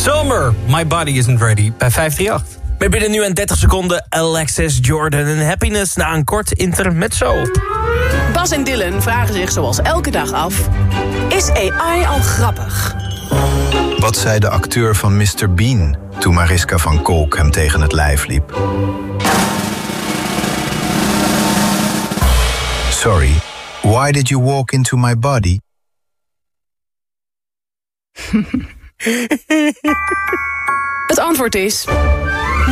Summer, My Body Isn't Ready bij 538. Met binnen nu en 30 seconden Alexis Jordan en Happiness na een kort intermezzo. Bas en Dylan vragen zich zoals elke dag af: is AI al grappig? Wat zei de acteur van Mr. Bean toen Mariska van Kolk hem tegen het lijf liep? Sorry, why did you walk into my body? Het antwoord is